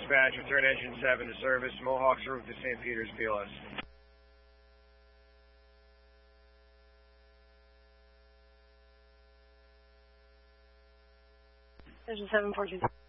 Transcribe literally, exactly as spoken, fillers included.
dispatch, return engine seven to service, Mohawk's route to Saint Peter's, P L S. Engine seven fourteen.